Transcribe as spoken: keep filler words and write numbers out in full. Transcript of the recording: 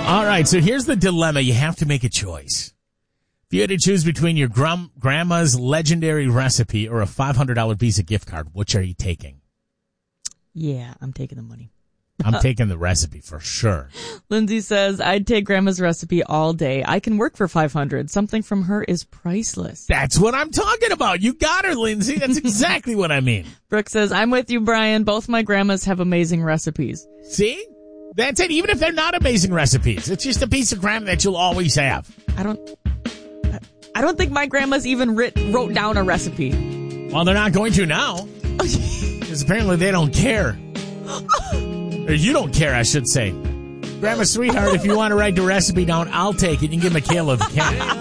All right, so here's the dilemma. You have to make a choice. If you had to choose between your grum- grandma's legendary recipe or a five hundred dollars Visa gift card, which are you taking? Yeah, I'm taking the money. I'm taking the recipe for sure. Lindsay says, I'd take grandma's recipe all day. I can work for five hundred dollars. Something from her is priceless. That's what I'm talking about. You got her, Lindsay. That's exactly what I mean. Brooke says, I'm with you, Brian. Both my grandmas have amazing recipes. See? That's it. Even if they're not amazing recipes, it's just a piece of grandma that you'll always have. I don't, I don't think my grandma's even writ, wrote down a recipe. Well, they're not going to now. Because apparently they don't care. Or you don't care, I should say. Grandma Sweetheart, if you want to write the recipe down, I'll take it. You can give Michaela the cat.